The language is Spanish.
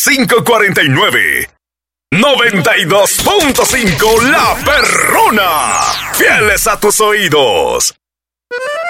549. 92.5 La Perrona. Fieles a tus oídos.